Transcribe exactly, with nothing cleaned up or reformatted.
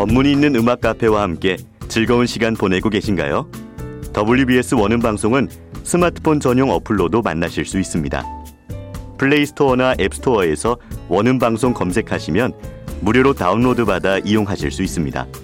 전문이 있는 음악 카페와 함께 즐거운 시간 보내고 계신가요? 더블유비에스 원음방송은 스마트폰 전용 어플로도 만나실 수 있습니다. 플레이스토어나 앱스토어에서 원음방송 검색하시면 무료로 다운로드 받아 이용하실 수 있습니다.